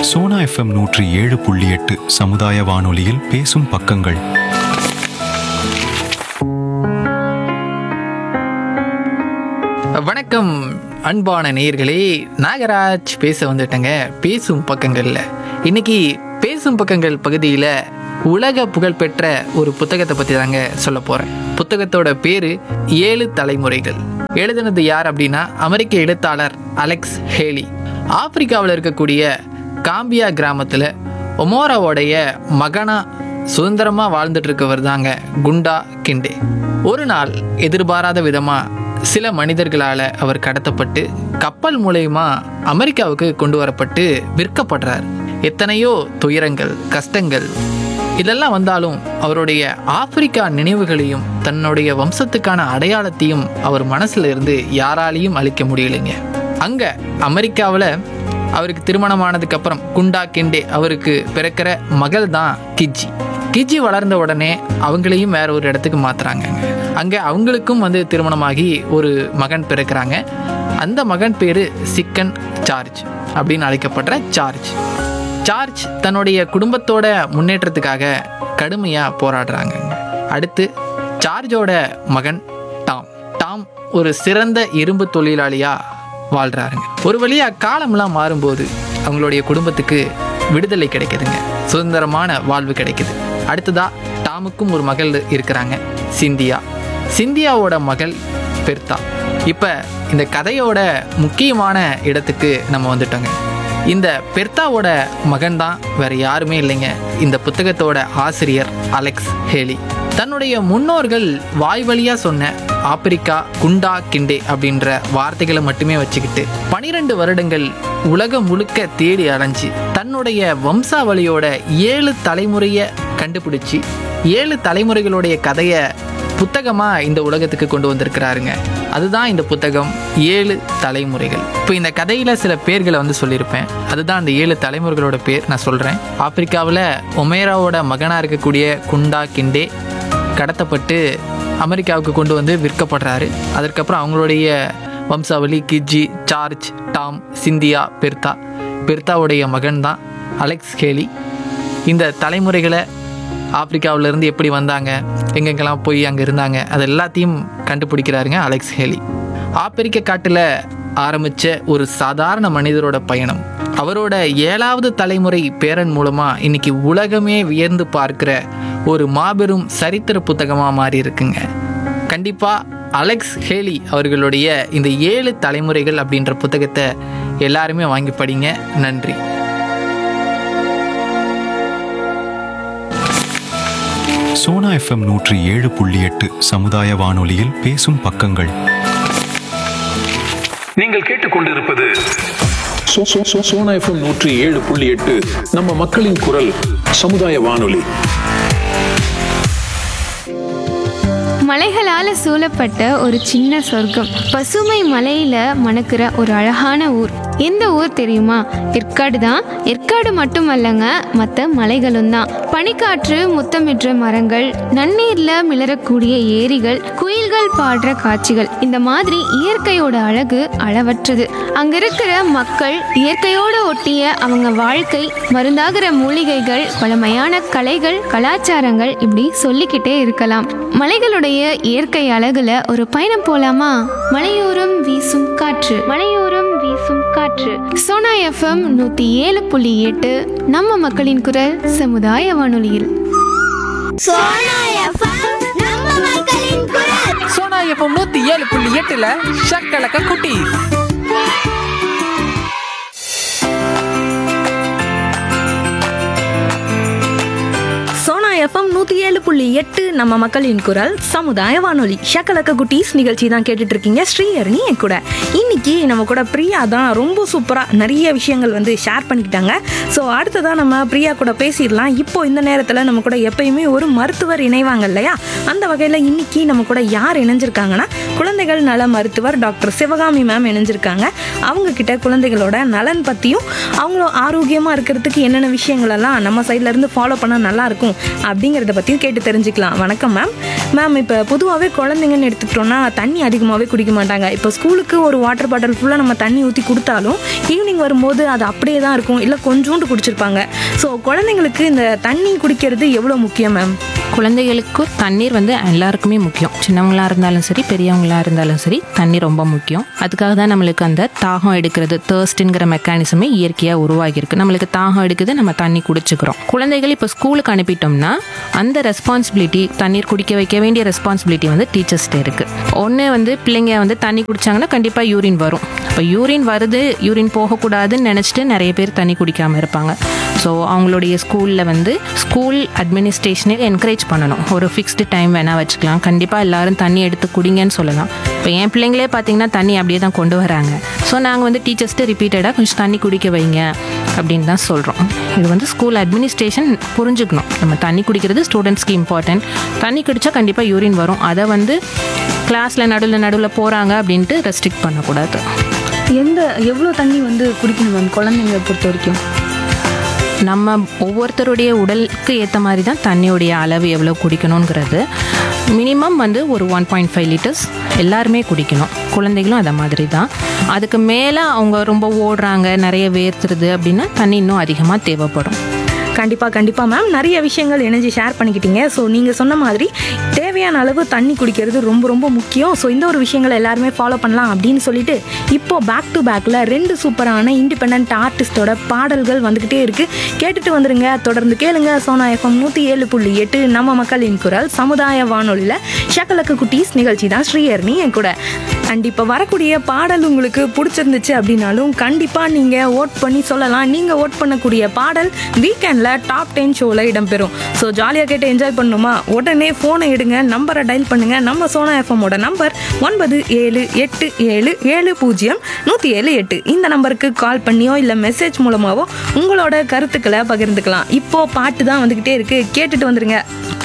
Sona FM 107.8 சமுதாய வானொலியில் பேசும் பக்கங்கள். வணக்கம் அன்பான நேயர்களே, நாகராஜ் பேச வந்துட்டேங்க. பேசும் பக்கங்கள்ல இன்னைக்கு பேசும் பக்கங்கள் பகுதியில் உலக புகழ்பெற்ற ஒரு புத்தகத்தை பற்றி தாங்க சொல்ல போகிறேன். புத்தகத்தோட பேர் 7 தலைமுறைகள். எழுதுனது யார் அப்படின்னா அமெரிக்க எழுத்தாளர் அலெக்ஸ் ஹேலி. ஆப்பிரிக்காவில் இருக்கக்கூடிய காம்பியா கிராமத்தில் ஒமோராவோடைய மகனா சுதந்திரமாக வாழ்ந்துட்டு இருக்கவர் தாங்க குண்டா கிண்டே. ஒரு நாள் எதிர்பாராத விதமாக சில மனிதர்களால் அவர் கடத்தப்பட்டு கப்பல் மூலயமா அமெரிக்காவுக்கு கொண்டு வரப்பட்டு விற்கப்படுறார். எத்தனையோ துயரங்கள், கஷ்டங்கள் இதெல்லாம் வந்தாலும் அவருடைய ஆப்பிரிக்கா நினைவுகளையும் தன்னுடைய வம்சத்துக்கான அடையாளத்தையும் அவர் மனசுல இருந்து யாராலையும் அழிக்க முடியலைங்க. அங்கே அமெரிக்காவில் அவருக்கு திருமணமானதுக்கு அப்புறம் குண்டா கிண்டே அவருக்கு பிறக்கிற மகள் தான் கிஜி. கிஜி வளர்ந்த உடனே அவங்களையும் வேற ஒரு இடத்துக்கு மாத்துறாங்க. அங்கே அவங்களுக்கும் திருமணமாகி ஒரு மகன் பிறக்கிறாங்க. அந்த மகன் பேரு சிக்கன் சார்ஜ் அப்படின்னு அழைக்கப்படுற சார்ஜ். சார்ஜ் தன்னுடைய குடும்பத்தோட முன்னேற்றத்துக்காக கடுமையாக போராடுறாங்க. அடுத்து சார்ஜோட மகன் டாம். டாம் ஒரு சிறந்த இரும்பு தொழிலாளியாக வாழ்கிறாருங்க. ஒரு வழியாக காலம்லாம் மாறும்போது அவங்களுடைய குடும்பத்துக்கு விடுதலை கிடைக்குதுங்க, சுதந்திரமான வாழ்வு கிடைக்குது. அடுத்ததா டாமுக்கும் ஒரு மகள் இருக்கிறாங்க, சிந்தியா. சிந்தியாவோட மகள் பெர்தா. இப்போ இந்த கதையோட முக்கியமான இடத்துக்கு நம்ம வந்துட்டோங்க. இந்த பெர்தாவோட மகன் தான் வேற யாருமே இல்லைங்க, இந்த புத்தகத்தோட ஆசிரியர் அலெக்ஸ் ஹேலி. தன்னுடைய முன்னோர்கள் வாய் வழியாக சொன்ன ஆப்பிரிக்கா குண்டா கிண்டே அப்படின்ற வார்த்தைகளை மட்டுமே வச்சுக்கிட்டு 12 வருடங்கள் உலகம் முழுக்க தேடி அலைஞ்சு தன்னுடைய வம்சாவளியோட 7 தலைமுறையை கண்டுபிடிச்சி 7 தலைமுறைகளுடைய கதையை புத்தகமாக இந்த உலகத்துக்கு கொண்டு வந்திருக்கிறாருங்க. அதுதான் இந்த புத்தகம் 7 தலைமுறைகள். இப்போ இந்த கதையில் சில பேர்களை சொல்லியிருப்பேன். அதுதான் அந்த 7 தலைமுறைகளோட பேர் நான் சொல்கிறேன். ஆப்பிரிக்காவில் ஒமேராவோட மகனாக இருக்கக்கூடிய குண்டா கிண்டே கடத்தப்பட்டு அமெரிக்காவுக்கு கொண்டு வந்து விற்கப்படுறாரு. அதற்கப்புறம் அவங்களுடைய வம்சாவளி கிஜி, சார்ஜ், டாம், சிந்தியா, பெர்தா. பெர்தாவுடைய மகன் தான் அலெக்ஸ் ஹேலி. இந்த தலைமுறைகளை ஆப்பிரிக்காவிலேருந்து எப்படி வந்தாங்க, எங்கெங்கெல்லாம் போய் அங்கே இருந்தாங்க, அது எல்லாத்தையும் கண்டுபிடிக்கிறாருங்க அலெக்ஸ் ஹேலி. ஆப்பிரிக்க காட்டில் ஆரம்பித்த ஒரு சாதாரண மனிதரோட பயணம் அவரோட 7வது தலைமுறை பேரன் மூலமாக இன்னைக்கு உலகமே வியந்து பார்க்கிற ஒரு மாபெரும் சரித்திர புத்தகமாக மாறி இருக்குங்க. கண்டிப்பாக அலெக்ஸ் ஹேலி அவர்களுடைய இந்த 7 தலைமுறைகள் அப்படின்ற புத்தகத்தை எல்லாருமே வாங்கி படிங்க. நன்றி. சோனா FM 107.8 சமுதாய வானொலியில் பேசும் பக்கங்கள். நீங்கள் கேட்டுக்கொண்டிருப்பது சோனா FM 107.8 நம்ம மக்களின் குரல் சமுதாய வானொலி. மலைகளால் சூழப்பட்ட ஒரு சின்ன சொர்க்கம், பசுமை மலையில மணக்கிற ஒரு அழகான ஊர். எந்த ஊர் தெரியுமா? ஏற்காடு தான். ஏற்காடு மட்டுமல்லங்க, மற்ற மலைகளும் தான். பனிக்காற்று முத்தமிடுற மரங்கள், நன்னீர்ல மிளறக்கூடிய ஏரிகள், குயில்கள் பாடுற காட்சிகள், இந்த மாதிரி இயற்கையோட அழகு அளவற்றது. அங்க இருக்கிற மக்கள், இயற்கையோட ஒட்டிய அவங்க வாழ்க்கை, மருந்தாகிற மூலிகைகள், பழமையான கலைகள், கலாச்சாரங்கள், இப்படி சொல்லிக்கிட்டே இருக்கலாம். மலைகளுடைய இயற்கை அழகுல ஒரு பயணம் போலாமா? மலையோரம் வீசும் காற்று, மலையோரம் வீசும் காற்று. சோனா FM 107.8 நம்ம மக்களின் குரல் சமுதாய வானொலியில். சோனா FM 107.8ல ஷக்கலக்க குட்டி. FM 107.8 நம்ம மக்களின் குரல் சமுதாய வானொலி. ஷக்கலக்க குட்டீஸ் நிகழ்ச்சி தான் கேட்டுட்டு இருக்கீங்க. ஸ்ரீஹரணி என் கூட. இன்னைக்கு நம்ம கூட பிரியா தான் ரொம்ப சூப்பராக நிறைய விஷயங்கள் ஷேர் பண்ணிக்கிட்டாங்க. ஸோ அடுத்ததான் நம்ம பிரியா கூட பேசிடலாம். இப்போ இந்த நேரத்தில் நம்ம கூட எப்பயுமே ஒரு மருத்துவர் இணைவாங்க இல்லையா? அந்த வகையில் இன்னைக்கு நம்ம கூட யார் இணைஞ்சிருக்காங்கன்னா குழந்தைகள் நல மருத்துவர் டாக்டர் சிவகாமி மேம் இணைஞ்சிருக்காங்க. அவங்க கிட்ட குழந்தைகளோட நலன் பற்றியும் அவங்களும் ஆரோக்கியமாக இருக்கிறதுக்கு என்னென்ன விஷயங்கள் எல்லாம் நம்ம சைட்லேருந்து ஃபாலோ பண்ணால் நல்லாயிருக்கும் அப்படிங்கிறத பற்றியும் கேட்டு தெரிஞ்சுக்கலாம். வணக்கம் மேம். மேம், இப்போ பொதுவாகவே குழந்தைங்கன்னு எடுத்துக்கிட்டோம்னா தண்ணி அதிகமாகவே குடிக்க மாட்டாங்க. இப்போ ஸ்கூலுக்கு ஒரு வாட்டர் பாட்டில் ஃபுல்லாக நம்ம தண்ணி ஊற்றி கொடுத்தாலும் ஈவினிங் வரும்போது அது அப்படியே தான் இருக்கும், இல்லை கொஞ்சோண்டு குடிச்சிருப்பாங்க. ஸோ குழந்தைங்களுக்கு இந்த தண்ணி குடிக்கிறது எவ்வளோ முக்கியம் மேம்? குழந்தைகளுக்கு தண்ணீர் எல்லாருக்குமே முக்கியம். சின்னவங்களாக இருந்தாலும் சரி, பெரியவங்களாக இருந்தாலும் சரி, தண்ணி ரொம்ப முக்கியம். அதுக்காக தான் நம்மளுக்கு அந்த தாகம் எடுக்கிறது, தேர்ஸ்ட்ங்கிற மெக்கானிசமே இயற்கையாக உருவாகியிருக்கு. நம்மளுக்கு தாகம் எடுக்குது, நம்ம தண்ணி குடிச்சுக்கிறோம். குழந்தைகள் இப்போ ஸ்கூலுக்கு அனுப்பிட்டோம்னா அந்த ரெஸ்பான்சிபிலிட்டி, தண்ணீர் குடிக்க வைக்க வேண்டிய ரெஸ்பான்சிபிலிட்டி டீச்சர்ஸ்ட்டே இருக்குது. ஒன்று பிள்ளைங்க தண்ணி குடித்தாங்கன்னா கண்டிப்பாக யூரின் வரும். இப்போ யூரின் வருது, யூரின் போகக்கூடாதுன்னு நினச்சிட்டு நிறைய பேர் தண்ணி குடிக்காமல் இருப்பாங்க. ஸோ அவங்களுடைய ஸ்கூலில் ஸ்கூல் அட்மினிஸ்ட்ரேஷனே என்கரேஜ் பண்ணணும். ஒரு ஃபிக்ஸ்டு டைம் வேணால் வச்சுக்கலாம். கண்டிப்பாக எல்லாரும் தண்ணி எடுத்து குடிங்கன்னு சொல்லலாம். இப்போ என் பிள்ளைங்களே பார்த்தீங்கன்னா தண்ணி அப்படியே தான் கொண்டு வராங்க. ஸோ நாங்கள் டீச்சர்ஸ்ட்டு ரிப்பீட்டடாக கொஞ்சம் தண்ணி குடிக்க வைங்க அப்படின்னு தான் சொல்கிறோம். இது ஸ்கூல் அட்மினிஸ்ட்ரேஷன் புரிஞ்சுக்கணும். நம்ம தண்ணி குடிக்கிறது ஸ்டூடெண்ட்ஸ்க்கு இம்பார்ட்டன்ட். தண்ணி குடித்தா கண்டிப்பாக யூரின் வரும். அதை கிளாஸில் நடுவில் போகிறாங்க அப்படின்ட்டு ரெஸ்ட்ரிக்ட் பண்ணக்கூடாது. எவ்வளோ தண்ணி குடிக்கணும் மேம் குழந்தைங்களை பொறுத்த வரைக்கும்? நம்ம ஒவ்வொருத்தருடைய உடலுக்கு ஏற்ற மாதிரி தான் தண்ணியோடைய அளவு எவ்வளோ குடிக்கணுங்கிறது. மினிமம் ஒரு 1.5 லிட்டர்ஸ் எல்லாருமே குடிக்கணும். குழந்தைகளும் அதை மாதிரி தான். அதுக்கு மேலே அவங்க ரொம்ப ஓடுறாங்க, நிறைய வேர்த்துருது அப்படின்னா தண்ணி இன்னும் அதிகமாக தேவைப்படும். கண்டிப்பாக மேம், நிறைய விஷயங்கள் இணைஞ்சு ஷேர் பண்ணிக்கிட்டீங்க. ஸோ நீங்கள் சொன்ன மாதிரி தேவையான அளவு தண்ணி குடிக்கிறது ரொம்ப ரொம்ப முக்கியம். ஸோ இந்த ஒரு விஷயங்களை எல்லாருமே ஃபாலோ பண்ணலாம் அப்படின்னு சொல்லிட்டு இப்போ பேக் டு பேக்கில் 2 சூப்பரான இண்டிபெண்ட் ஆர்டிஸ்டோட பாடல்கள் வந்துக்கிட்டே இருக்குது. கேட்டுட்டு வந்துருங்க. தொடர்ந்து கேளுங்க. சோனா FM 107.8 நம்ம மக்களின் குரல் சமுதாய வானொலியில் ஷக்கலக்கு குட்டீஸ் நிகழ்ச்சி தான் ஸ்ரீஹரணி என் கூட. அண்ட் இப்போ வரக்கூடிய பாடல் உங்களுக்கு பிடிச்சிருந்துச்சு அப்படின்னாலும் கண்டிப்பாக நீங்கள் ஓட் பண்ணி சொல்லலாம். நீங்கள் ஓட் பண்ணக்கூடிய பாடல் வீக்கெண்டில் டாப் 10 ஷோவில் இடம்பெறும். ஸோ ஜாலியாக கேட்டு என்ஜாய் பண்ணணுமா? உடனே ஃபோனை எடுங்க, நம்பரை டயல் பண்ணுங்கள். நம்ம சோனா எஃப்எம்மோட நம்பர் 9787700178. இந்த நம்பருக்கு கால் பண்ணியோ இல்லை மெசேஜ் மூலமாகவோ உங்களோட கருத்துக்களை பகிர்ந்துக்கலாம். இப்போது பாட்டு தான் வந்துக்கிட்டே இருக்குது, கேட்டுட்டு வந்துருங்க.